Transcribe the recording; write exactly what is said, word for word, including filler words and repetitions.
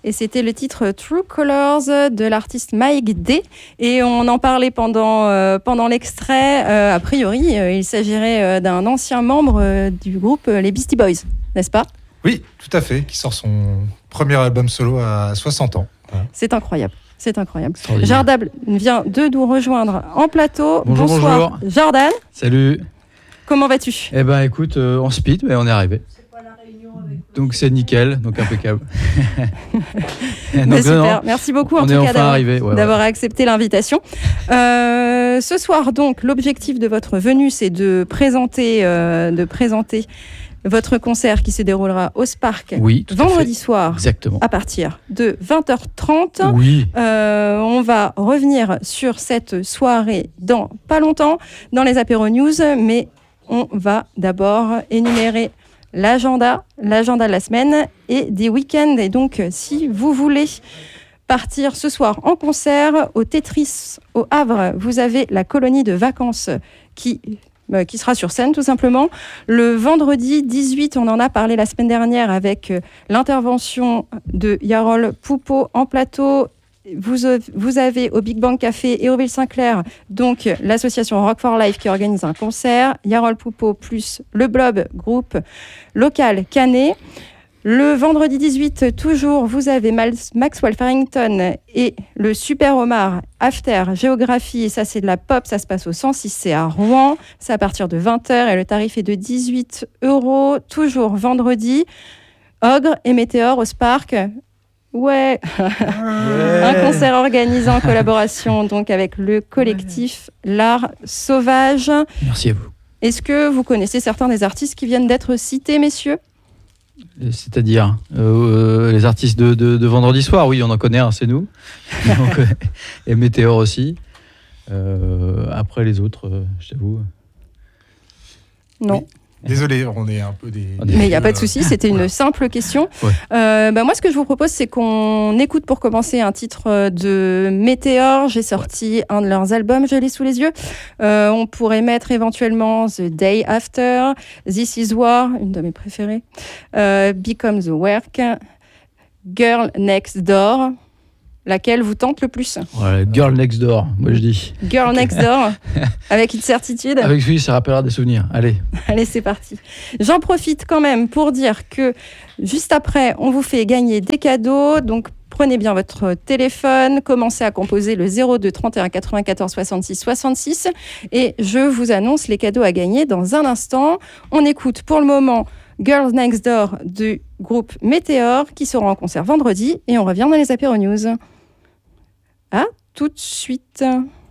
Et c'était le titre True Colors de l'artiste Mike D. Et on en parlait pendant, euh, pendant l'extrait. Euh, a priori, euh, il s'agirait euh, d'un ancien membre euh, du groupe euh, les Beastie Boys, n'est-ce pas ? Oui, tout à fait, qui sort son premier album solo à soixante ans. Voilà. C'est incroyable. C'est incroyable. Jardab vient de nous rejoindre en plateau. Bonjour, Bonsoir, bonjour. Jordan. Salut. Comment vas-tu ? Eh ben, écoute, euh, on speed, mais on est arrivé. C'est pas la réunion avec donc c'est nickel, donc impeccable. donc, bah, super. Non, merci beaucoup en en tout tout enfin cas d'avoir, arrivé, ouais, d'avoir ouais. accepté l'invitation. Euh, ce soir, donc, l'objectif de votre venue, c'est de présenter, euh, de présenter votre concert qui se déroulera au Spark oui, vendredi soir. Exactement. À partir de vingt heures trente. Oui. Euh, on va revenir sur cette soirée dans pas longtemps dans les apéros news, mais on va d'abord énumérer l'agenda, l'agenda de la semaine et des week-ends. Et donc, si vous voulez partir ce soir en concert au Tetris au Havre, vous avez la colonie de vacances qui... qui sera sur scène tout simplement. Le vendredi dix-huit, on en a parlé la semaine dernière avec l'intervention de Yarol Poupeau en plateau. Vous, vous avez au Big Bang Café et au Ville-Saint-Clair donc l'association Rock for Life qui organise un concert. Yarol Poupeau plus le Blob, groupe local canet. Le vendredi dix-huit, toujours, vous avez Maxwell Farrington et le Super Omar After Géographie. Et ça, c'est de la pop. Ça se passe au cent six C à Rouen. C'est à partir de vingt heures et le tarif est de dix-huit euros. Toujours vendredi. Ogre et Météor au Spark. Ouais. ouais. Un concert organisé en collaboration donc avec le collectif ouais. L'Art Sauvage. Merci à vous. Est-ce que vous connaissez certains des artistes qui viennent d'être cités, messieurs ? C'est-à-dire euh, les artistes de, de, de vendredi soir, oui, on en connaît un, c'est nous. Et Météor aussi. Euh, après les autres, euh, je t'avoue. Non. Oui. Désolé, on est un peu des... Mais il n'y a pas de souci, c'était une simple question. Ouais. Euh, bah moi, ce que je vous propose, c'est qu'on écoute pour commencer un titre de Météor. J'ai sorti ouais. un de leurs albums, je l'ai sous les yeux. Euh, on pourrait mettre éventuellement The Day After, This Is War, une de mes préférées, euh, Become the Work, Girl Next Door. Laquelle vous tente le plus ? Ouais, Girl Next Door, moi je dis. Girl Next Door, avec une certitude. Avec lui, ça rappellera des souvenirs. Allez. Allez, c'est parti. J'en profite quand même pour dire que juste après, on vous fait gagner des cadeaux. Donc, prenez bien votre téléphone, commencez à composer le zéro deux trente et un quatre-vingt-quatorze soixante-six soixante-six et je vous annonce les cadeaux à gagner dans un instant. On écoute pour le moment Girls Next Door du groupe Météor qui sera en concert vendredi et on revient dans les apéros news. À tout de suite.